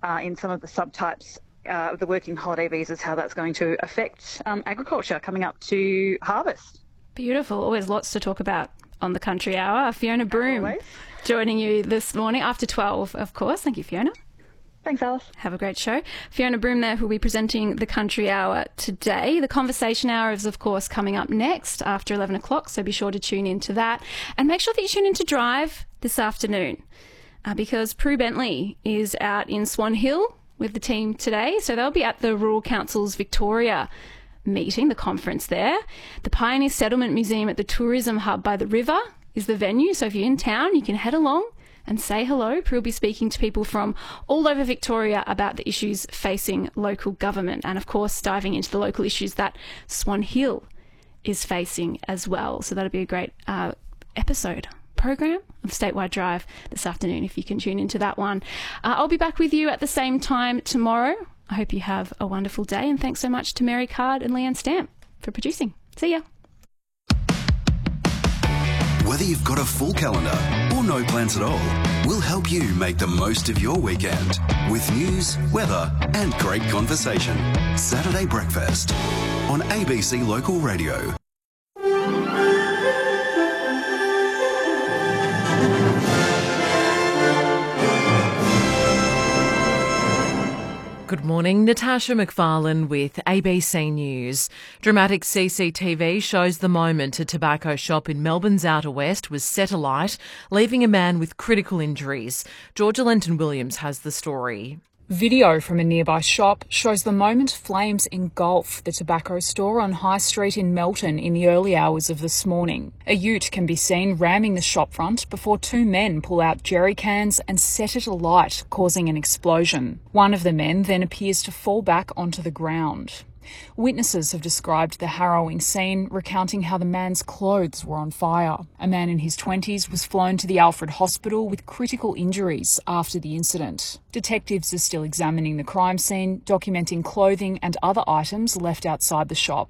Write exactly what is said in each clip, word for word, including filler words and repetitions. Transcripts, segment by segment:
uh, in some of the subtypes uh, of the working holiday visas, how that's going to affect um, agriculture coming up to harvest. Beautiful. Always lots to talk about on the Country Hour. Fiona Broome Always. Joining you this morning after twelve, of course. Thank you, Fiona. Thanks, Alice. Have a great show. Fiona Broome there, who will be presenting the Country Hour today. The Conversation Hour is, of course, coming up next after eleven o'clock, so be sure to tune in to that. And make sure that you tune in to Drive this afternoon uh, because Prue Bentley is out in Swan Hill with the team today. So they'll be at the Rural Council's Victoria meeting, the conference there. The Pioneer Settlement Museum at the Tourism Hub by the river is the venue. So if you're in town, you can head along and say hello. Prue will be speaking to people from all over Victoria about the issues facing local government and, of course, diving into the local issues that Swan Hill is facing as well. So that'll be a great uh, episode, program of Statewide Drive this afternoon if you can tune into that one. Uh, I'll be back with you at the same time tomorrow. I hope you have a wonderful day, and thanks so much to Mary Card and Leanne Stamp for producing. See ya. Whether you've got a full calendar or no plans at all, we'll help you make the most of your weekend with news, weather and great conversation. Saturday Breakfast on A B C Local Radio. Good morning, Natasha McFarlane with A B C News. Dramatic C C T V shows the moment a tobacco shop in Melbourne's Outer West was set alight, leaving a man with critical injuries. Georgia Lenton-Williams has the story. Video from a nearby shop shows the moment flames engulf the tobacco store on High Street in Melton in the early hours of this morning. A ute can be seen ramming the shopfront before two men pull out jerry cans and set it alight, causing an explosion. One of the men then appears to fall back onto the ground. Witnesses have described the harrowing scene, recounting how the man's clothes were on fire. A man in his twenties was flown to the Alfred Hospital with critical injuries after the incident. Detectives are still examining the crime scene, documenting clothing and other items left outside the shop.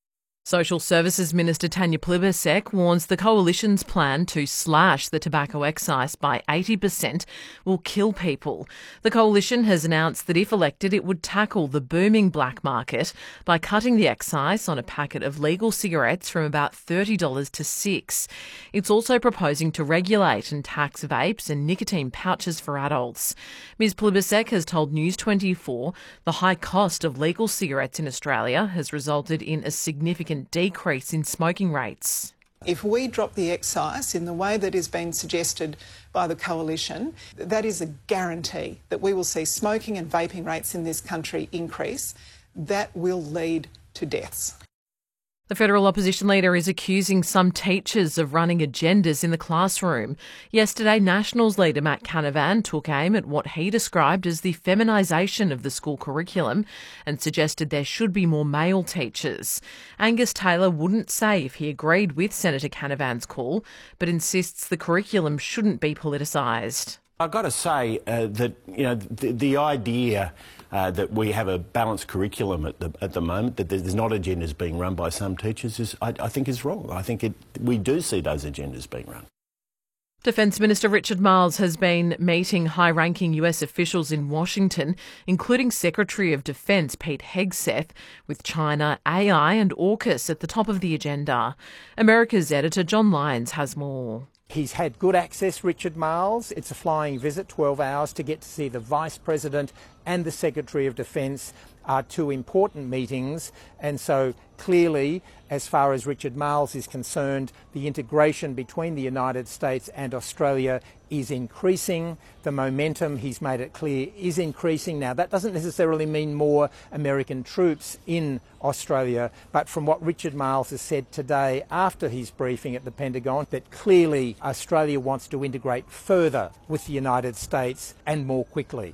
Social Services Minister Tanya Plibersek warns the Coalition's plan to slash the tobacco excise by eighty percent will kill people. The Coalition has announced that if elected, it would tackle the booming black market by cutting the excise on a packet of legal cigarettes from about thirty dollars to six dollars. It's also proposing to regulate and tax vapes and nicotine pouches for adults. Ms Plibersek has told News twenty-four the high cost of legal cigarettes in Australia has resulted in a significant decrease in smoking rates. If we drop the excise in the way that has been suggested by the Coalition, that is a guarantee that we will see smoking and vaping rates in this country increase. That will lead to deaths. The federal opposition leader is accusing some teachers of running agendas in the classroom. Yesterday, Nationals leader Matt Canavan took aim at what he described as the feminisation of the school curriculum and suggested there should be more male teachers. Angus Taylor wouldn't say if he agreed with Senator Canavan's call, but insists the curriculum shouldn't be politicised. I've got to say uh, that, you know, the, the idea uh, that we have a balanced curriculum at the at the moment, that there's not agendas being run by some teachers, is I, I think is wrong. I think it, we do see those agendas being run. Defence Minister Richard Marles has been meeting high-ranking U S officials in Washington, including Secretary of Defence Pete Hegseth, with China, A I and AUKUS at the top of the agenda. America's editor John Lyons has more. He's had good access, Richard Marles. It's a flying visit, twelve hours, to get to see the Vice President and the Secretary of Defence. Are two important meetings, and so clearly, as far as Richard Marles is concerned, the integration between the United States and Australia is increasing. The momentum, he's made it clear, is increasing. Now, that doesn't necessarily mean more American troops in Australia, but from what Richard Marles has said today after his briefing at the Pentagon, that clearly Australia wants to integrate further with the United States and more quickly.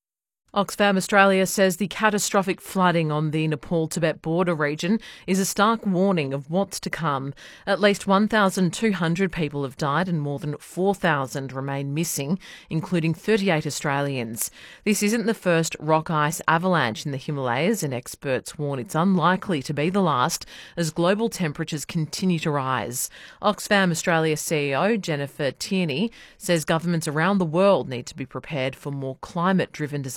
Oxfam Australia says the catastrophic flooding on the Nepal-Tibet border region is a stark warning of what's to come. At least one thousand two hundred people have died and more than four thousand remain missing, including thirty-eight Australians. This isn't the first rock ice avalanche in the Himalayas, and experts warn it's unlikely to be the last as global temperatures continue to rise. Oxfam Australia C E O Jennifer Tierney says governments around the world need to be prepared for more climate-driven disasters.